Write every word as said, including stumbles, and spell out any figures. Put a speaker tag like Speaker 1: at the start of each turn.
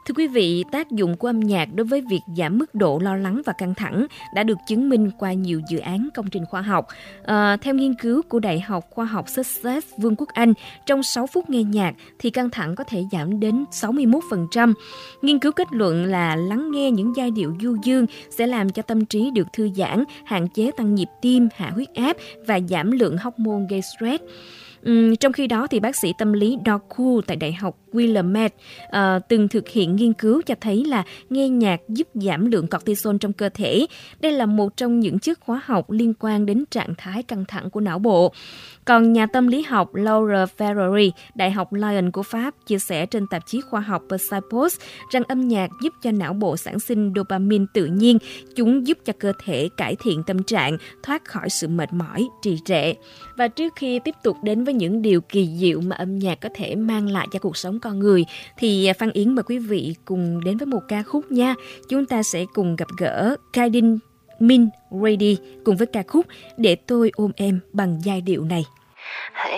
Speaker 1: Thưa quý vị, tác dụng của âm nhạc đối với việc giảm mức độ lo lắng và căng thẳng đã được chứng minh qua nhiều dự án công trình khoa học. À, theo nghiên cứu của Đại học Khoa học Sussex, Vương quốc Anh, trong sáu phút nghe nhạc thì căng thẳng có thể giảm đến sáu mươi mốt phần trăm. Nghiên cứu kết luận là lắng nghe những giai điệu du dương sẽ làm cho tâm trí được thư giãn, hạn chế tăng nhịp tim, hạ huyết áp và giảm lượng hormone gây stress. Uhm, trong khi đó, thì bác sĩ tâm lý Doku tại Đại học Willamette uh, từng thực hiện nghiên cứu cho thấy là nghe nhạc giúp giảm lượng cortisol trong cơ thể. Đây là một trong những chất hóa học liên quan đến trạng thái căng thẳng của não bộ. Còn nhà tâm lý học Laura Ferrari, Đại học Lyon của Pháp, chia sẻ trên tạp chí khoa học Psychos rằng âm nhạc giúp cho não bộ sản sinh dopamine tự nhiên. Chúng giúp cho cơ thể cải thiện tâm trạng, thoát khỏi sự mệt mỏi, trì trệ. Và trước khi tiếp tục đến với những điều kỳ diệu mà âm nhạc có thể mang lại cho cuộc sống con người, thì Phan Yến mời quý vị cùng đến với một ca khúc nha. Chúng ta sẽ cùng gặp gỡ Kaidin Min Reddy cùng với ca khúc Để Tôi Ôm Em bằng giai điệu này.
Speaker 2: Hãy